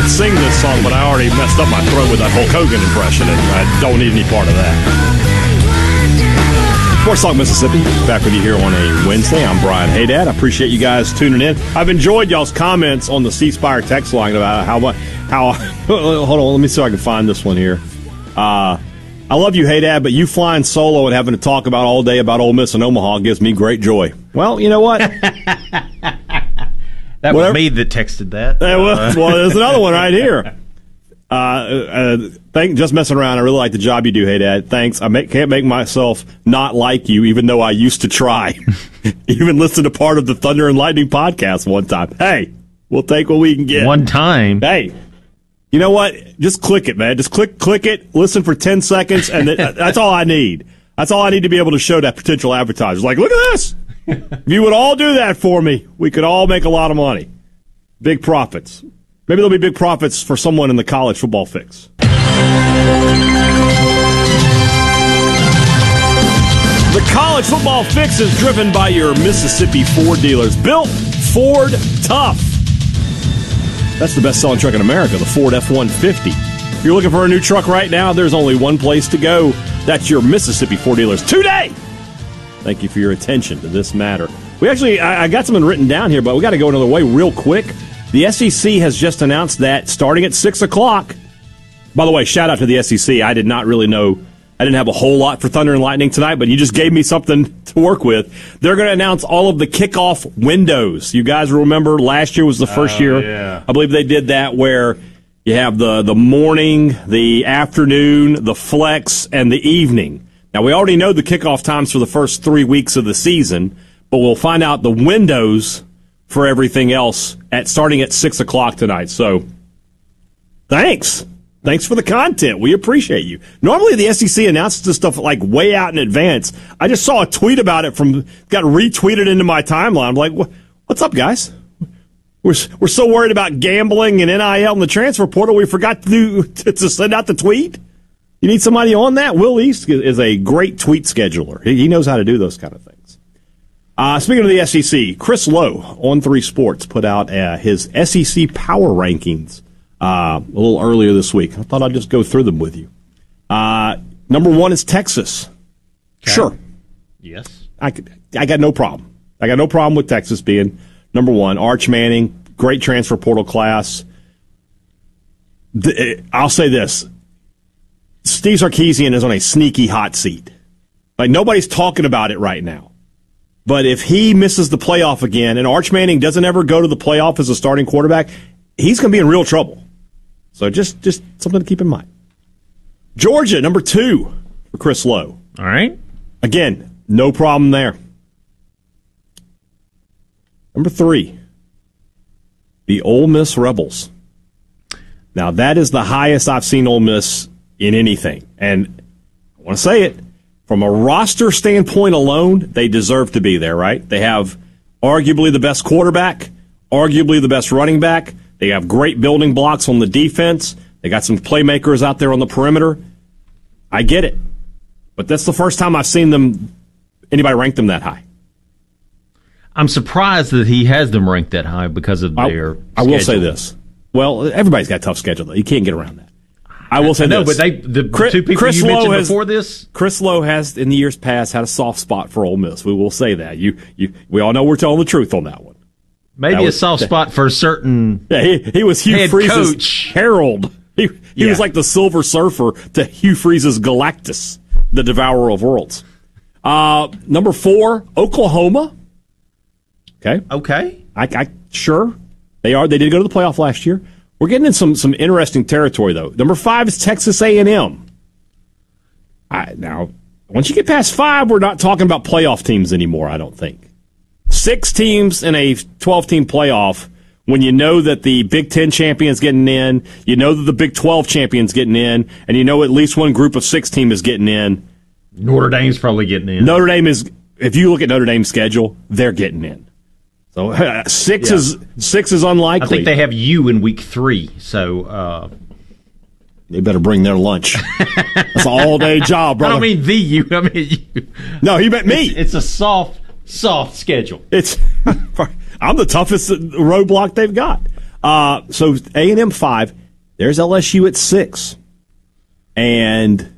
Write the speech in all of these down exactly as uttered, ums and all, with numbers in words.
would sing this song, but I already messed up my throat with that Hulk Hogan impression, and I don't need any part of that. Sports Talk Mississippi, back with you here on a Wednesday. I'm Brian Haydad. I appreciate you guys tuning in. I've enjoyed y'all's comments on the C Spire text line about how much, how, hold on, let me see if I can find this one here. Uh, I love you, Haydad, but you flying solo and having to talk about all day about Ole Miss and Omaha gives me great joy. Well, you know what? That Whatever. was me that texted that. Uh, well, well, there's another one right here. Uh, uh, thank, just messing around. I really like the job you do, Haydad. Thanks. I make, can't make myself not like you, even though I used to try. Even listen to part of the Thunder and Lightning podcast one time. Hey, we'll take what we can get. One time. Hey, you know what? Just click it, man. Just click, click it. Listen for ten seconds, and th- that's all I need. That's all I need to be able to show that potential advertiser. Like, look at this. If you would all do that for me, we could all make a lot of money. Big profits. Maybe there'll be big profits for someone in the college football fix. The college football fix is driven by your Mississippi Ford dealers. Built Ford Tough. That's the best-selling truck in America, the Ford F one fifty. If you're looking for a new truck right now, there's only one place to go. That's your Mississippi Ford dealers today. Thank you for your attention to this matter. We actually, I, I got something written down here, but we got to go another way real quick. The S E C has just announced that starting at six o'clock. By the way, shout out to the S E C. I did not really know, I didn't have a whole lot for Thunder and Lightning tonight, but you just gave me something to work with. They're going to announce all of the kickoff windows. You guys remember last year was the first oh, year. Yeah. I believe they did that where you have the, the morning, the afternoon, the flex, and the evening. Now, we already know the kickoff times for the first three weeks of the season, but we'll find out the windows for everything else at starting at six o'clock tonight. So, thanks. Thanks for the content. We appreciate you. Normally, the S E C announces this stuff like way out in advance. I just saw a tweet about it from got retweeted into my timeline. I'm like, what's up, guys? We're we're so worried about gambling and N I L and the transfer portal, we forgot to do to, to send out the tweet. You need somebody on that? Will East is a great tweet scheduler. He knows how to do those kind of things. Uh, speaking of the S E C, Chris Lowe on three Sports put out uh, his S E C power rankings uh, a little earlier this week. I thought I'd just go through them with you. Uh, number one is Texas. Okay. Sure. Yes. I, I got no problem. I got no problem with Texas being number one. Arch Manning, great transfer portal class. The, I'll say this. Steve Sarkisian is on a sneaky hot seat. Like, nobody's talking about it right now. But if he misses the playoff again and Arch Manning doesn't ever go to the playoff as a starting quarterback, he's going to be in real trouble. So just, just something to keep in mind. Georgia, number two for Chris Lowe. All right. Again, no problem there. Number three, the Ole Miss Rebels. Now, that is the highest I've seen Ole Miss in anything. And I want to say it, from a roster standpoint alone, they deserve to be there, right? They have arguably the best quarterback, arguably the best running back. They have great building blocks on the defense. They got some playmakers out there on the perimeter. I get it. But that's the first time I've seen them, anybody rank them that high. I'm surprised that he has them ranked that high because of their I, I will say this. Well, everybody's got a tough schedule, though. You can't get around that. I will say no, this. but they the Chris, two people Chris you mentioned Lowe has, before this. Chris Lowe has, in the years past, had a soft spot for Ole Miss. We will say that. You, you, we all know we're telling the truth on that one. Maybe that a was, soft that, spot for a certain. Yeah, he, he was Hugh head Freeze's coach. Herald. He, he yeah. was like the Silver Surfer to Hugh Freeze's Galactus, the Devourer of Worlds. Uh, number four, Oklahoma. Okay. Okay. I, I sure they are. They did go to the playoff last year. We're getting in some some interesting territory, though. Number five is Texas A and M. I, now, once you get past five, we're not talking about playoff teams anymore, I don't think. Six teams in a twelve-team playoff, when you know that the Big Ten champion's getting in, you know that the Big twelve champion's getting in, and you know at least one group of six team is getting in. Notre Dame's probably getting in. Notre Dame is, if you look at Notre Dame's schedule, they're getting in. So uh, six yeah. is six is unlikely. I think they have you in week three, so uh, they better bring their lunch. That's an all-day job, brother. I don't mean the you. I mean you. No, he meant me. It's, it's a soft, soft schedule. It's I'm the toughest roadblock they've got. Uh, so A and M five. There's L S U at six. And,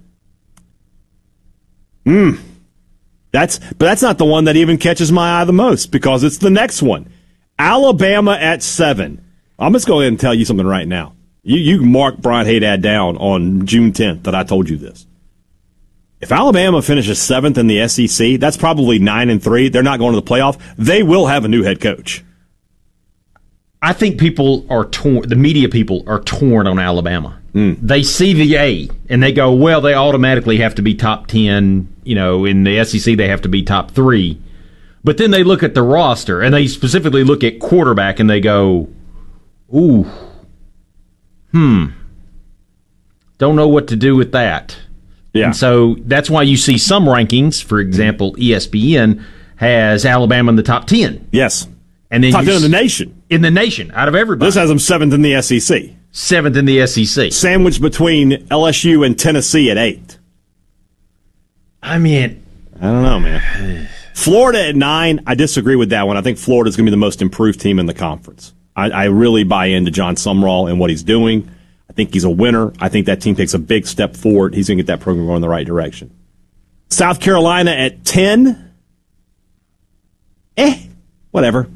hmm, that's, but that's not the one that even catches my eye the most because it's the next one. Alabama at seven. I'm just going to go ahead and tell you something right now. You, you can mark Brian Haydad down on June tenth that I told you this. If Alabama finishes seventh in the S E C, that's probably nine and three. They're not going to the playoff. They will have a new head coach. I think people are torn. The media people are torn on Alabama. Mm. They see the A and they go, well, they automatically have to be top ten. You know, in the S E C, they have to be top three. But then they look at the roster and they specifically look at quarterback and they go, ooh, hmm, don't know what to do with that. Yeah. And so that's why you see some rankings. For example, E S P N has Alabama in the top ten. Yes. And then top ten in the nation. In the nation, out of everybody. This has them seventh in the S E C. Seventh in the S E C. Sandwiched between L S U and Tennessee at eight. I mean, I don't know, man. Florida at nine, I disagree with that one. I think Florida's going to be the most improved team in the conference. I, I really buy into John Sumrall and what he's doing. I think he's a winner. I think that team takes a big step forward. He's going to get that program going in the right direction. South Carolina at ten. Eh, whatever.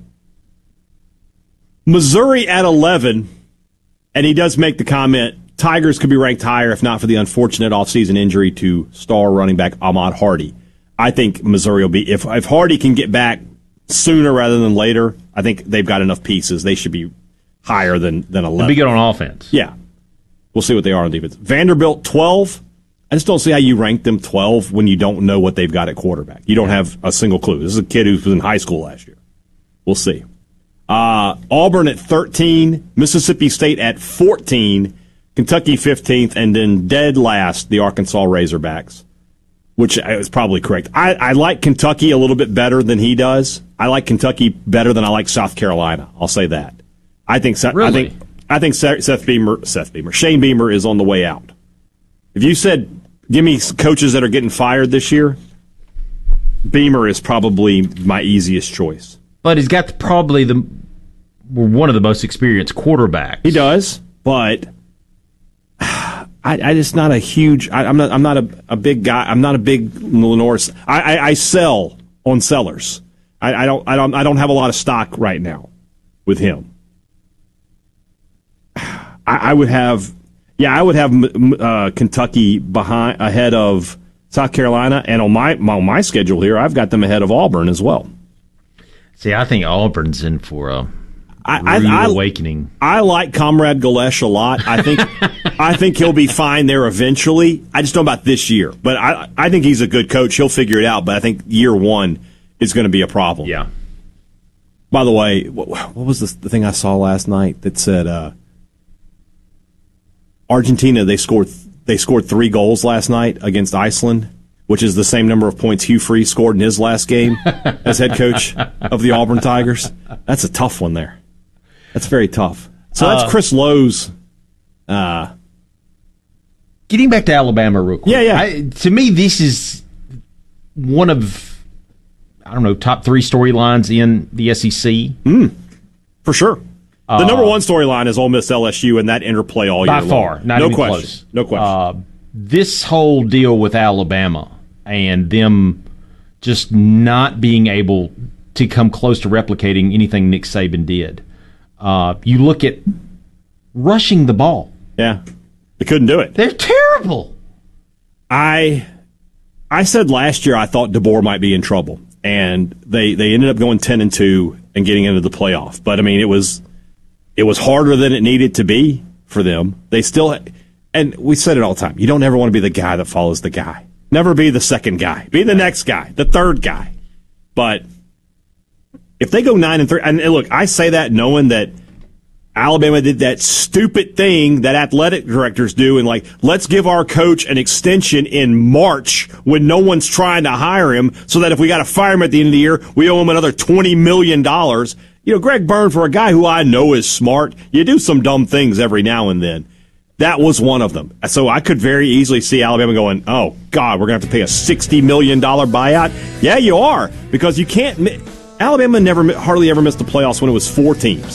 Missouri at eleven. And he does make the comment, Tigers could be ranked higher if not for the unfortunate offseason injury to star running back Ahmad Hardy. I think Missouri will be, if, if Hardy can get back sooner rather than later, I think they've got enough pieces. They should be higher than, than eleven. They'll be good on offense. Yeah. We'll see what they are on defense. Vanderbilt, twelve. I just don't see how you rank them twelve when you don't know what they've got at quarterback. You don't have a single clue. This is a kid who was in high school last year. We'll see. Uh, Auburn at thirteen, Mississippi State at fourteen, Kentucky fifteenth, and then dead last, the Arkansas Razorbacks, which is probably correct. I, I like Kentucky a little bit better than he does. I like Kentucky better than I like South Carolina. I'll say that. I think really? I think I think Seth Beamer, Seth Beamer, Shane Beamer is on the way out. If you said, give me coaches that are getting fired this year, Beamer is probably my easiest choice. But he's got probably the one of the most experienced quarterbacks. He does, but I, I just not a huge. I, I'm not. I'm not a, a big guy. I'm not a big Lenore. I, I, I sell on sellers. I, I don't. I don't. I don't have a lot of stock right now with him. I, I would have. Yeah, I would have uh, Kentucky behind ahead of South Carolina, and on my on my schedule here, I've got them ahead of Auburn as well. See, I think Auburn's in for a I, rude I, I, awakening. I like Comrade Galesh a lot. I think I think he'll be fine there eventually. I just don't know about this year, but I I think he's a good coach. He'll figure it out. But I think year one is going to be a problem. Yeah. By the way, what, what was the, the thing I saw last night that said uh, Argentina? They scored they scored three goals last night against Iceland, which is the same number of points Hugh Freeze scored in his last game as head coach of the Auburn Tigers. That's a tough one there. That's very tough. So that's uh, Chris Lowe's. Uh, Getting back to Alabama real quick. Yeah, yeah. I, to me, this is one of, I don't know, top three storylines in the S E C. Mm, for sure. The uh, number one storyline is Ole Miss L S U and that interplay all year long. By far. Not no even question. close. No question. Uh, this whole deal with Alabama and them just not being able to come close to replicating anything Nick Saban did. Uh, you look at rushing the ball. Yeah, they couldn't do it. They're terrible. I I said last year I thought DeBoer might be in trouble, and they, they ended up going ten and two and getting into the playoff. But I mean, it was it was harder than it needed to be for them. They still, and we said it all the time. You don't ever want to be the guy that follows the guy. Never be the second guy. Be the next guy, the third guy. But if they go nine and three, and look, I say that knowing that Alabama did that stupid thing that athletic directors do, and like, let's give our coach an extension in March when no one's trying to hire him, so that if we got to fire him at the end of the year, we owe him another twenty million dollars. You know, Greg Byrne, for a guy who I know is smart, you do some dumb things every now and then. That was one of them. So I could very easily see Alabama going, oh, God, we're going to have to pay a sixty million dollars buyout. Yeah, you are, because you can't. Alabama never, hardly ever missed the playoffs when it was four teams.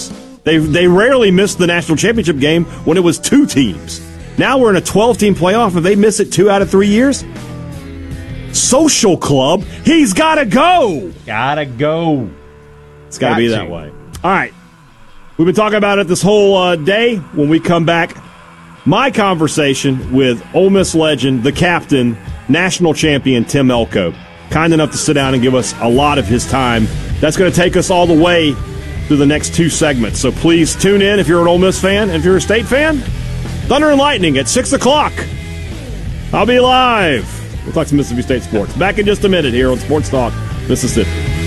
They they rarely missed the national championship game when it was two teams. Now we're in a twelve-team playoff, and they miss it two out of three years. Social club, he's got to go. Gotta go. It's got to be that way. All right. We've been talking about it this whole uh, day. When we come back, my conversation with Ole Miss legend, the captain, national champion, Tim Elko. Kind enough to sit down and give us a lot of his time. That's going to take us all the way through the next two segments. So please tune in if you're an Ole Miss fan. And if you're a State fan, Thunder and Lightning at six o'clock. I'll be live. We'll talk some Mississippi State sports. Back in just a minute here on Sports Talk Mississippi.